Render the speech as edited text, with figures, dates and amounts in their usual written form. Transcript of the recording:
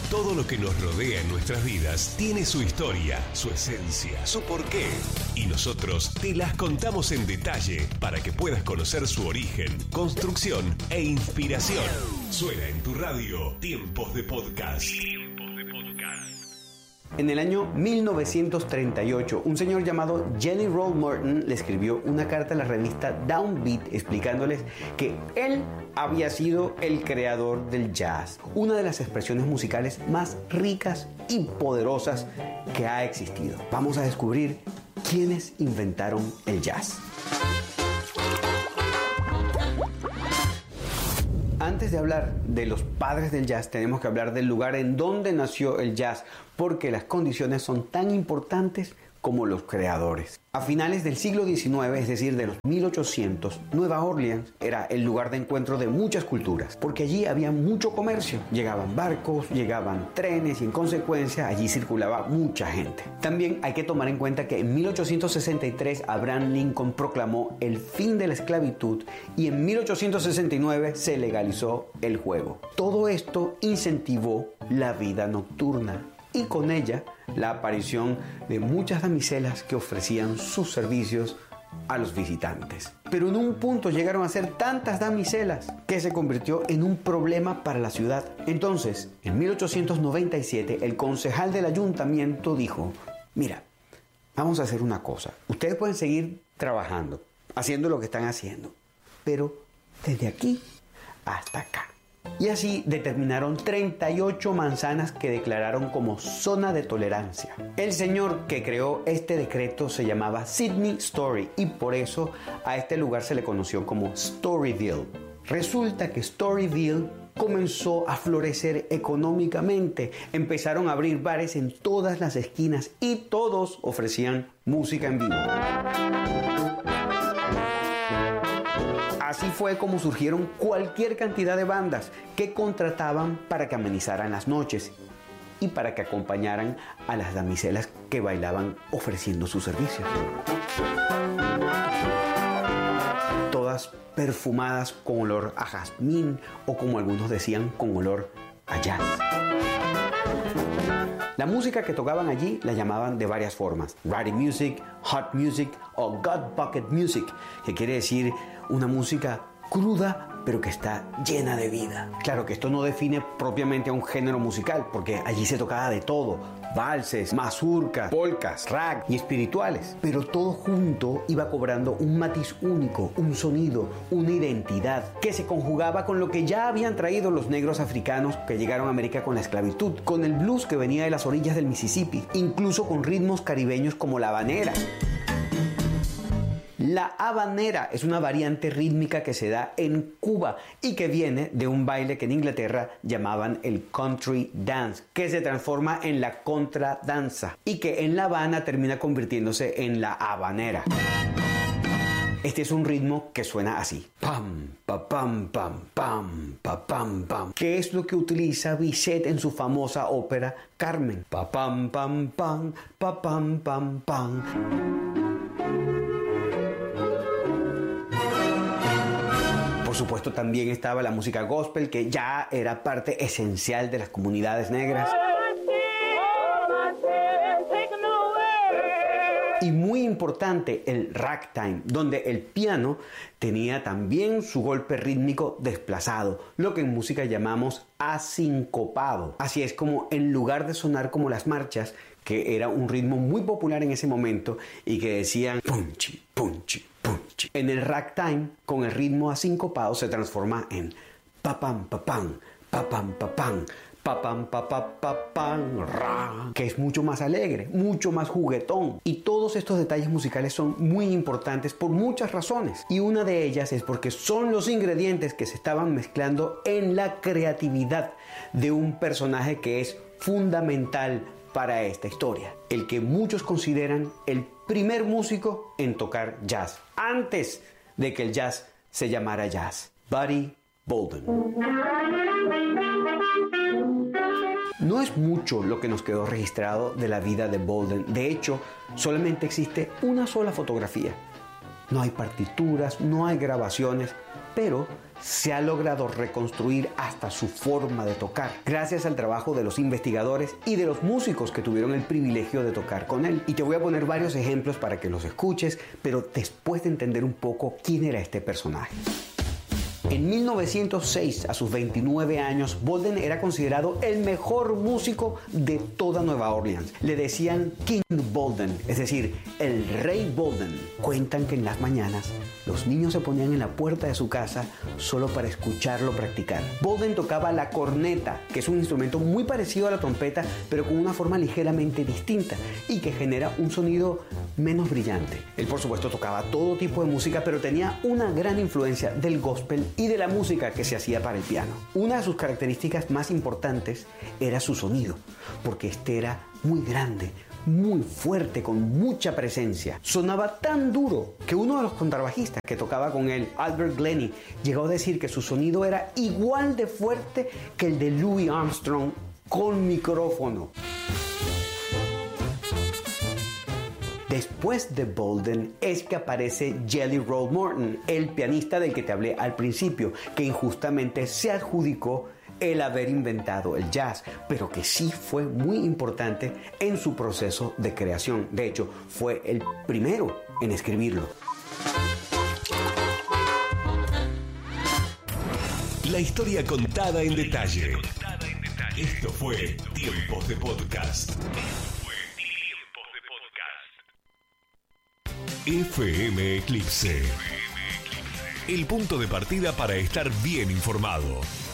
Todo lo que nos rodea en nuestras vidas tiene su historia, su esencia, su porqué. Y nosotros te las contamos en detalle para que puedas conocer su origen, construcción e inspiración. Suena en tu radio Tiempos de Podcast. En el año 1938, un señor llamado Jenny Roll Morton le escribió una carta a la revista Downbeat explicándoles que él había sido el creador del jazz, una de las expresiones musicales más ricas y poderosas que ha existido. Vamos a descubrir quiénes inventaron el jazz. Antes de hablar de los padres del jazz, tenemos que hablar del lugar en donde nació el jazz, porque las condiciones son tan importantes como los creadores. A finales del siglo XIX, es decir, de los 1800, Nueva Orleans era el lugar de encuentro de muchas culturas, porque allí había mucho comercio. Llegaban barcos, llegaban trenes y en consecuencia allí circulaba mucha gente. También hay que tomar en cuenta que en 1863 Abraham Lincoln proclamó el fin de la esclavitud y en 1869 se legalizó el juego. Todo esto incentivó la vida nocturna y con ella la aparición de muchas damiselas que ofrecían sus servicios a los visitantes. Pero en un punto llegaron a ser tantas damiselas que se convirtió en un problema para la ciudad. Entonces, en 1897, el concejal del ayuntamiento dijo: mira, vamos a hacer una cosa. Ustedes pueden seguir trabajando, haciendo lo que están haciendo, pero desde aquí hasta acá. Y así determinaron 38 manzanas que declararon como zona de tolerancia. El señor que creó este decreto se llamaba Sidney Story y por eso a este lugar se le conoció como Storyville. Resulta que Storyville comenzó a florecer económicamente. Empezaron a abrir bares en todas las esquinas y todos ofrecían música en vivo. Así fue como surgieron cualquier cantidad de bandas que contrataban para que amenizaran las noches y para que acompañaran a las damiselas que bailaban ofreciendo sus servicios. Todas perfumadas con olor a jazmín o, como algunos decían, con olor a jazz. La música que tocaban allí la llamaban de varias formas: Ratty Music, Hot Music o Gut Bucket Music, que quiere decir una música cruda pero que está llena de vida. Claro que esto no define propiamente a un género musical, porque allí se tocaba de todo: valses, mazurcas, polcas, rag y espirituales. Pero todo junto iba cobrando un matiz único, un sonido, una identidad que se conjugaba con lo que ya habían traído los negros africanos que llegaron a América con la esclavitud, con el blues que venía de las orillas del Mississippi, incluso con ritmos caribeños como la habanera. La habanera es una variante rítmica que se da en Cuba y que viene de un baile que en Inglaterra llamaban el country dance, que se transforma en la contradanza y que en La Habana termina convirtiéndose en la habanera. Este es un ritmo que suena así: pam, pa pam, pam, pam, pa pam, pam, que es lo que utiliza Bizet en su famosa ópera Carmen. Pa pam, pam, pam, pa pam, pam, pam. Por supuesto, también estaba la música gospel, que ya era parte esencial de las comunidades negras. Y muy importante, el ragtime, donde el piano tenía también su golpe rítmico desplazado, lo que en música llamamos asincopado. Así es como, en lugar de sonar como las marchas, que era un ritmo muy popular en ese momento y que decían punchi, punchi, punchi, en el ragtime, con el ritmo asincopado, se transforma en papam, papam, papam, papam, papam, papam, papam, ra, que es mucho más alegre, mucho más juguetón. Y todos estos detalles musicales son muy importantes por muchas razones, y una de ellas es porque son los ingredientes que se estaban mezclando en la creatividad de un personaje que es fundamental para esta historia, el que muchos consideran el primer músico en tocar jazz, antes de que el jazz se llamara jazz: Buddy Bolden. No es mucho lo que nos quedó registrado de la vida de Bolden. De hecho, solamente existe una sola fotografía. No hay partituras, no hay grabaciones, pero se ha logrado reconstruir hasta su forma de tocar, gracias al trabajo de los investigadores y de los músicos que tuvieron el privilegio de tocar con él. Y te voy a poner varios ejemplos para que los escuches, pero después de entender un poco quién era este personaje. En 1906, a sus 29 años, Bolden era considerado el mejor músico de toda Nueva Orleans. Le decían King Bolden, es decir, el rey Bolden. Cuentan que en las mañanas los niños se ponían en la puerta de su casa solo para escucharlo practicar. Bolden tocaba la corneta, que es un instrumento muy parecido a la trompeta, pero con una forma ligeramente distinta y que genera un sonido menos brillante. Él, por supuesto, tocaba todo tipo de música, pero tenía una gran influencia del gospel y de la música que se hacía para el piano. Una de sus características más importantes era su sonido, porque este era muy grande, muy fuerte, con mucha presencia. Sonaba tan duro que uno de los contrabajistas que tocaba con él, Albert Glennie, llegó a decir que su sonido era igual de fuerte que el de Louis Armstrong con micrófono. Después de Bolden es que aparece Jelly Roll Morton, el pianista del que te hablé al principio, que injustamente se adjudicó el haber inventado el jazz, pero que sí fue muy importante en su proceso de creación. De hecho, fue el primero en escribirlo. La historia contada en detalle. Esto fue Tiempos de Podcast. FM Eclipse. El punto de partida para estar bien informado.